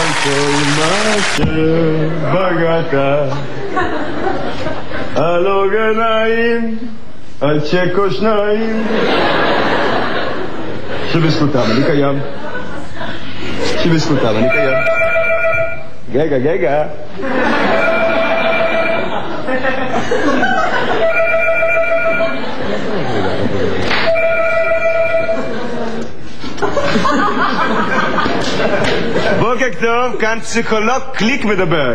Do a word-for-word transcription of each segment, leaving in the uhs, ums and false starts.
על כל מה שבגעת, על אורגניים, על צ'ק או שניים, שבזכותם אני קיים, שבזכותם אני קיים. גגה, גגה. בוקר טוב, כאן פסיכולוג קליק מדבר.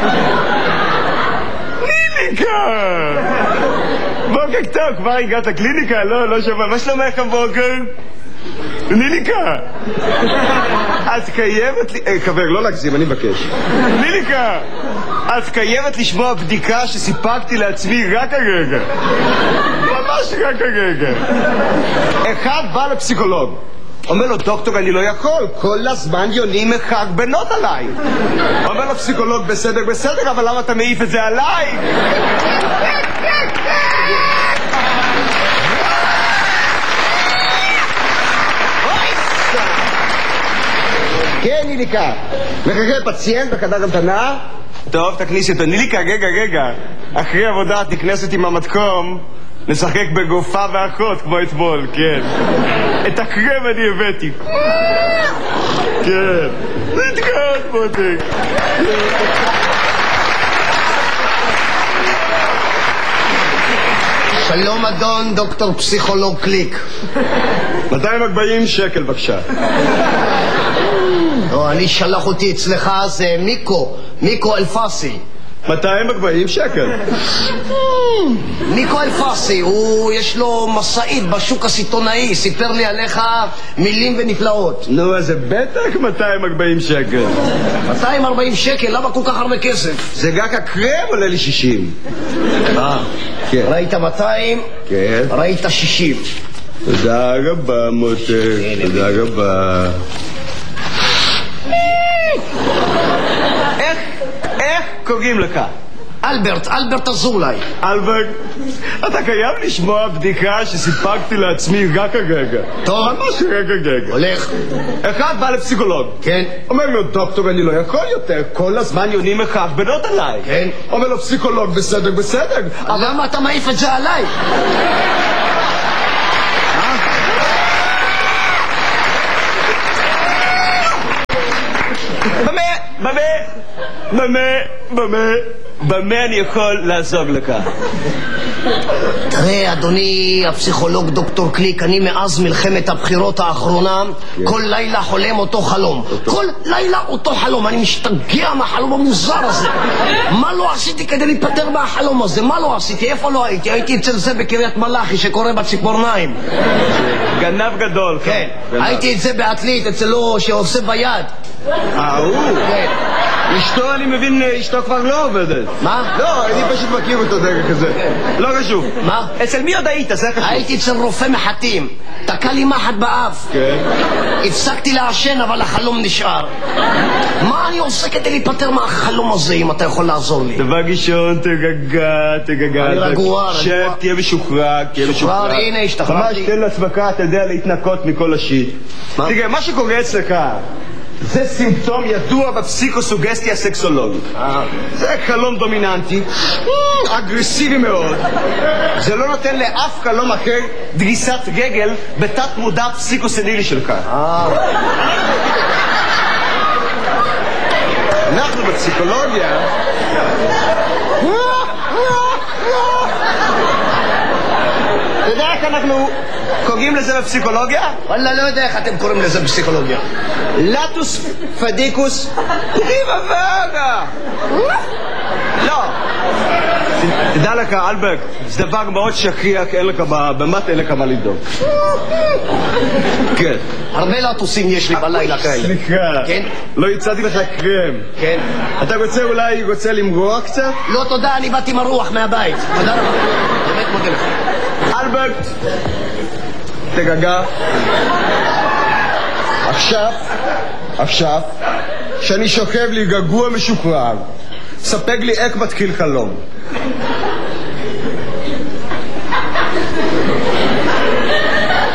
ניליקה! בוקר טוב, כבר הגעת קליניקה? לא, לא שומע. מה שלומך הבוקר? ניליקה! את חייבת... חבר, לא להגזים, אני מבקש. ניליקה! את חייבת לשמוע בדיקה שסיפקתי לעצמי רק הרגע. ממש רק הרגע. אחד בא לפסיכולוג. אומר לו, דוקטור, אני לא יכול, כל הזמן יונים מחק בנות עליי. אומר לו פסיכולוג, בסדר, בסדר, אבל למה אתה מעיף את זה עליי? כן, ניליקה. מחכה פציינט בחדר המתנה? טוב, תכניסי אותו. ניליקה, רגע, רגע. אחרי עבודה תכנסת עם המתקום, נשחק בגופה ואחות כמו אתמול, כן. את הקרם אני הבאתי. כן. נתקעות מותק. שלום אדון דוקטור פסיכולוג קליק. מאתיים וארבעים שקל בבקשה. לא, אני שלח אותי אצלך, זה מיקו, מיקו אלפסי. מאתיים וארבעים שקל. מיקו אלפסי, הוא יש לו מסעית בשוק הסיטונאי, סיפר לי עליך מילים ונפלאות. נו, אז זה בטח מאתיים וארבעים שקל. מאתיים וארבעים שקל? למה כל כך הרבה כסף? זה רק הקרם עולה לי שישים. אה, כן. ראית מאתיים? כן. ראית שישים. תודה רבה מותק, תודה רבה. איך, איך קוראים לך? אלברט, אלברט אזולאי. אלברט, אתה חייב לשמוע בדיקה שסיפקתי לעצמי רק הרגע. טוב. ממש רק הרגע. הולך. אחד בא לפסיכולוג. כן. אומר לו, דוקטור, אני לא יכול יותר, כל הזמן יונים מחק בנות עליי. כן. אומר לו, פסיכולוג, בסדר, בסדר. אבל למה אתה מעיף את זה עליי? במה, במה, במה, במה, במה אני יכול לעזור לך? תראה, אדוני הפסיכולוג דוקטור קליק, אני מאז מלחמת הבחירות האחרונה כל לילה חולם אותו חלום. כל לילה אותו חלום. אני משתגע מהחלום המוזר הזה. מה לא עשיתי כדי להיפטר מהחלום הזה? מה לא עשיתי? איפה לא הייתי? הייתי אצל זה בקריית מלאכי שקורא בציפורניים. גנב גדול. כן. הייתי את זה בעתלית אצלו שעושה ביד. אה, הוא? כן. אשתו, אני מבין, אשתו כבר לא עובדת. מה? לא, אני פשוט מכיר אותו דרך כזה. לא חשוב. מה? אצל מי עוד היית? זה חשוב. הייתי אצל רופא מחטים. תקע לי מחט באף. כן. הפסקתי לעשן, אבל החלום נשאר. מה אני עושה כדי להיפטר מהחלום הזה, אם אתה יכול לעזור לי? דבר ראשון, תגגע, תגגע. אני רגוע, שב, רגוע. תהיה משוחרר, תהיה משוחרר. הנה, השתחררתי. ממש תן לעצמך, אתה יודע, להתנקות מכל השיט. תראה, מה שקורה אצלך, זה סימפטום ידוע בפסיקוסוגסטיה סקסולוגית. זה חלום דומיננטי, אגרסיבי מאוד. זה לא נותן לאף חלום אחר דריסת רגל בתת מודע פסיקוסנילי שלך. אנחנו בפסיקולוגיה אתה יודע איך אנחנו קוראים לזה בפסיכולוגיה? וואלה, לא יודע איך אתם קוראים לזה בפסיכולוגיה. לטוס פדיקוס ריבה ואגה. לא. תדע לך, אלברט, זה דבר מאוד שכיח, אין לך במת, אין לך מה לבדוק. כן. הרבה לטוסים יש לי בלילה כאלה. סליחה. כן? לא הצעתי לך קרם. כן. אתה רוצה אולי, רוצה למרוח קצת? לא, תודה, אני באתי מרוח מהבית. תודה רבה. באמת מודה לך. אלברט, תגגע. עכשיו, עכשיו, שאני שוכב לי גגוע משוחרר, ספק לי איך מתחיל חלום.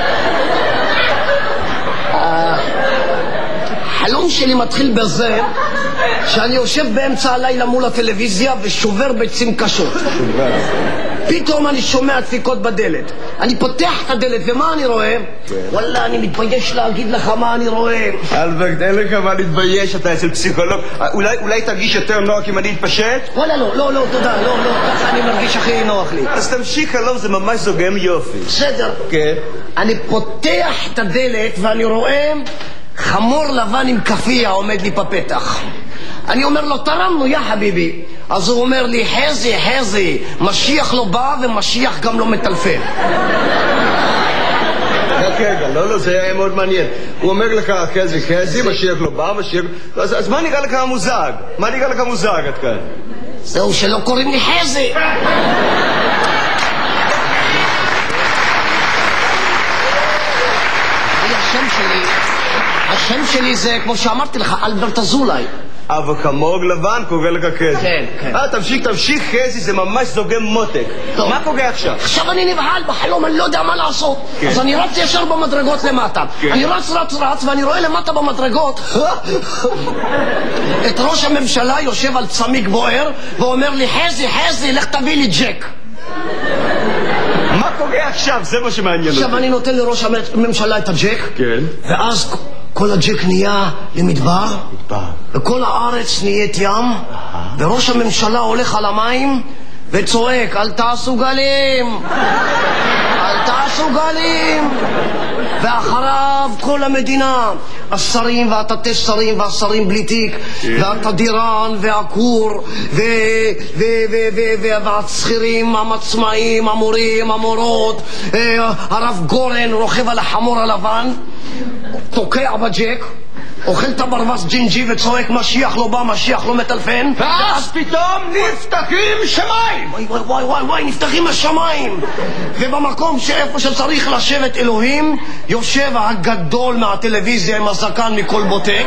החלום שלי מתחיל בזה שאני יושב באמצע הלילה מול הטלוויזיה ושובר ביצים קשות. פתאום אני שומע דפיקות בדלת. אני פותח את הדלת, ומה אני רואה? וואלה, אני מתבייש להגיד לך מה אני רואה. אלברט, אין לך מה להתבייש, אתה אצל פסיכולוג. אולי תרגיש יותר נוח אם אני אתפשט? וואלה, לא, לא, לא, תודה, לא, לא, ככה אני מרגיש הכי נוח לי. אז תמשיך, אלון, זה ממש זוגם יופי. בסדר. כן. אני פותח את הדלת ואני רואה חמור לבן עם כפיה עומד לי בפתח. אני אומר לו, תרמנו, יא חביבי. אז הוא אומר לי, חזי, חזי, משיח לא בא ומשיח גם לא מטלפן. רגע, לא, לא, זה היה מאוד מעניין. הוא אומר לך, חזי, חזי, משיח לא בא, משיח... אז מה נראה לך המוזג? מה נראה לך המוזג עד כאן? זהו שלא קוראים לי חזי. השם שלי, השם שלי זה, כמו שאמרתי לך, אלברט אזולאי. אבל חמור לבן קורא לך חזי. כן, כן. אה, תמשיך, תמשיך, חזי, זה ממש זוגם מותק. מה קורה עכשיו? עכשיו אני נבהל בחלום, אני לא יודע מה לעשות. אז אני רץ ישר במדרגות למטה. אני רץ, רץ, רץ, ואני רואה למטה במדרגות את ראש הממשלה יושב על צמיג בוער ואומר לי, חזי, חזי, לך תביא לי ג'ק. מה קורה עכשיו? זה מה שמעניין אותי. עכשיו אני נותן לראש הממשלה את הג'ק. כן. ואז כל הג'ק נהיה למדבר. מדבר. וכל הארץ נהיית ים. וראש הממשלה הולך על המים וצועק, אל תעשו גלים, אל תעשו גלים. ואחריו כל המדינה, השרים והתתי שרים והשרים בלי תיק, והתדירן והכור והצחירים, המצמאים, המורים, המורות, הרב גורן רוכב על החמור הלבן, תוקע בג'ק, אוכל את הברווז ג'ינג'י וצועק משיח לא בא, משיח לא מטלפן. ואז פתאום נפתחים שמיים. וואי וואי וואי וואי וואי, נפתחים השמיים. ובמקום שאיפה שצריך לשבת אלוהים יושב הגדול מהטלוויזיה עם הזקן מכל בוטק.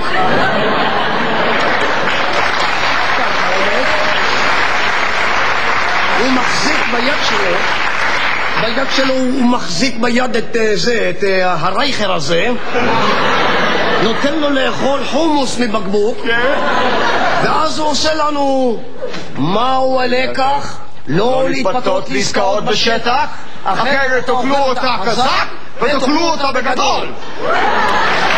הוא מחזיק ביד שלו, ביד שלו הוא מחזיק ביד את זה, את הרייכר הזה, נותן לו לאכול חומוס מבקבוק, ואז הוא עושה לנו, מהו הלקח? לא להתפתות לעסקאות בשטח, אחרת תאכלו אותה חזק ותאכלו אותה בגדול.